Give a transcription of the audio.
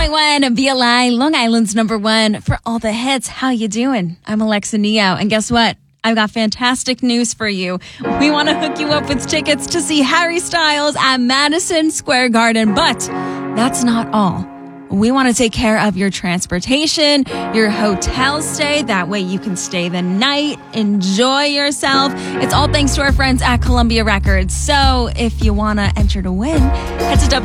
101.1 BLI, Long Island's number one for all the hits. How you doing? I'm Alexa Neo, and guess what? I've got fantastic news for you. We want to hook you up with tickets to see Harry Styles at Madison Square Garden, but that's not all. We want to take care of your transportation, your hotel stay. That way you can stay the night, enjoy yourself. It's all thanks to our friends at Columbia Records. So if you want to enter to win, head to